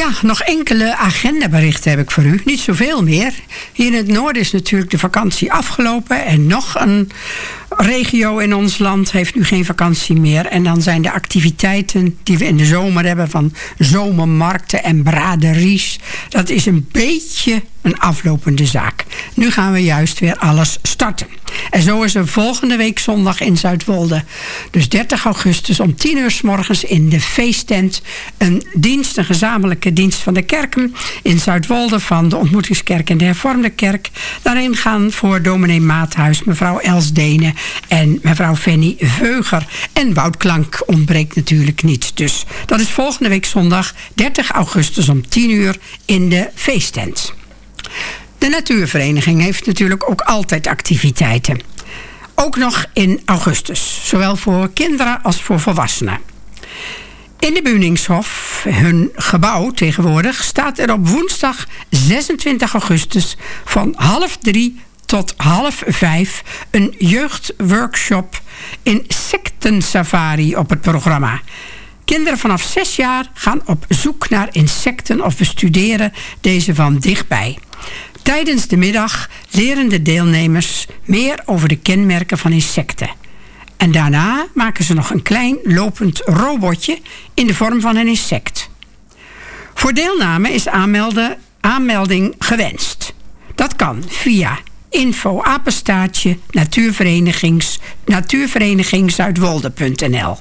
Ja, nog enkele agendaberichten heb ik voor u. Niet zoveel meer. Hier in het noorden is natuurlijk de vakantie afgelopen. En nog een regio in ons land heeft nu geen vakantie meer. En dan zijn de activiteiten die we in de zomer hebben... van zomermarkten en braderies... dat is een beetje een aflopende zaak. Nu gaan we juist weer alles starten. En zo is er volgende week zondag in Zuidwolde... dus 30 augustus om 10 uur 's morgens in de feesttent... een gezamenlijke dienst van de kerken... in Zuidwolde van de Ontmoetingskerk en de Hervormde Kerk. Daarin gaan voor dominee Maathuis, mevrouw Els Denen... en mevrouw Fanny Veuger. En Wout Klank ontbreekt natuurlijk niet. Dus dat is volgende week zondag 30 augustus om 10 uur in de feesttent. De natuurvereniging heeft natuurlijk ook altijd activiteiten. Ook nog in augustus. Zowel voor kinderen als voor volwassenen. In de Buningshof, hun gebouw tegenwoordig... staat er op woensdag 26 augustus van 2:30 tot 4:30... een jeugdworkshop insectensafari op het programma. Kinderen vanaf 6 jaar gaan op zoek naar insecten... of bestuderen deze van dichtbij. Tijdens de middag leren de deelnemers meer over de kenmerken van insecten. En daarna maken ze nog een klein lopend robotje in de vorm van een insect. Voor deelname is aanmelding gewenst. Dat kan via info@natuurvereniging Zuidwolde.nl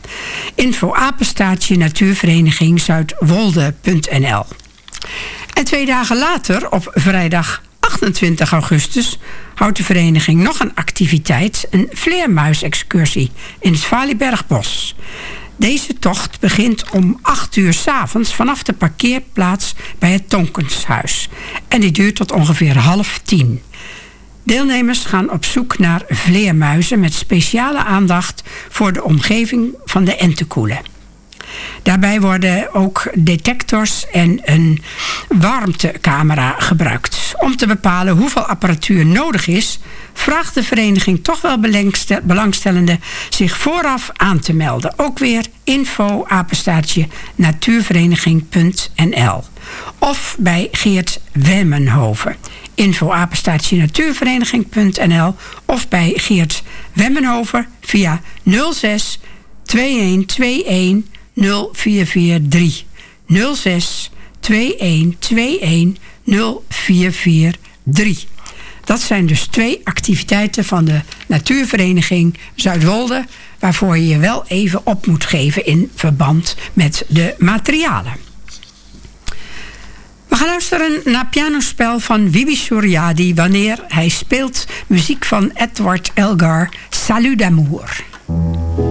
info@natuurvereniging Zuidwolde.nl. En 2 dagen later, op vrijdag 28 augustus... houdt de vereniging nog een activiteit... een vleermuisexcursie in het Valiebergbos. Deze tocht begint om 8 uur 's avonds... vanaf de parkeerplaats bij het Tonkenshuis. En die duurt tot ongeveer 9:30. Deelnemers gaan op zoek naar vleermuizen... met speciale aandacht voor de omgeving van de entenkoelen. Daarbij worden ook detectors en een warmtecamera gebruikt. Om te bepalen hoeveel apparatuur nodig is... vraagt de vereniging toch wel belangstellenden zich vooraf aan te melden. Ook weer info@natuurvereniging.nl of bij Geert Wemmenhoven. info@natuurvereniging.nl of bij Geert Wemmenhoven via 06 2121 0443. 06 2121 0443. Dat zijn dus 2 activiteiten van de natuurvereniging Zuidwolde... waarvoor je je wel even op moet geven in verband met de materialen. We gaan luisteren naar pianospel van Wibi Suryadi... wanneer hij speelt muziek van Edward Elgar, Salut d'amour.